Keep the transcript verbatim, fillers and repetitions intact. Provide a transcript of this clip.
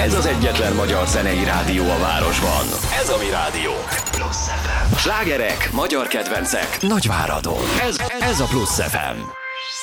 Ez az egyetlen magyar zenei rádió a városban. Ez a mi rádió. Plusz ef em. Slágerek, magyar kedvencek, Nagyváradon. Ez, ez a Plusz ef em.